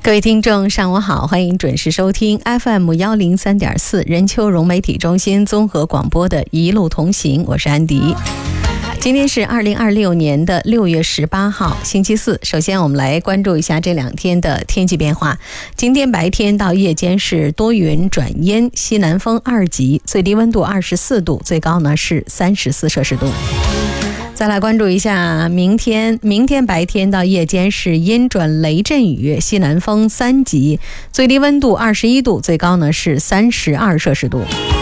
各位听众上午好，欢迎准时收听 FM103.4 任丘融媒体中心综合广播的一路同行，我是安迪。今天是2026年的6月18号星期四，首先我们来关注一下这两天的天气变化。今天白天到夜间是多云转阴，西南风2级，最低温度24度，最高呢是34摄氏度。再来关注一下明天白天到夜间是阴转雷阵雨，西南风3级，最低温度21度，最高呢是32摄氏度。